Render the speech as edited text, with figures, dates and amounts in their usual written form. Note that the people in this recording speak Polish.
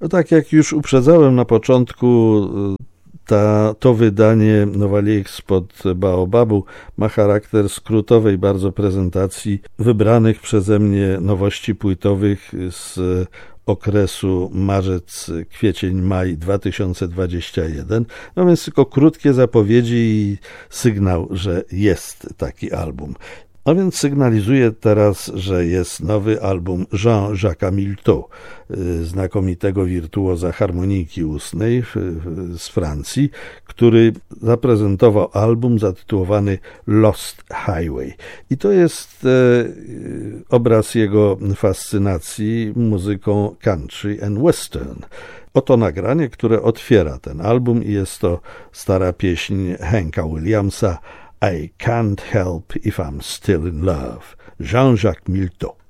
No tak jak już uprzedzałem na początku, to wydanie Nowalieg spod Baobabu ma charakter skrótowej bardzo prezentacji wybranych przeze mnie nowości płytowych z okresu marzec-kwiecień-maj 2021. No więc tylko krótkie zapowiedzi i sygnał, że jest taki album. No więc sygnalizuję teraz, że jest nowy album Jean-Jacques'a Milteau, znakomitego wirtuoza harmonijki ustnej z Francji, który zaprezentował album zatytułowany Lost Highway. I to jest obraz jego fascynacji muzyką country and western. Oto nagranie, które otwiera ten album i jest to stara pieśń Hanka Williamsa I Can't Help If I'm Still in Love. Jean-Jacques Milteau.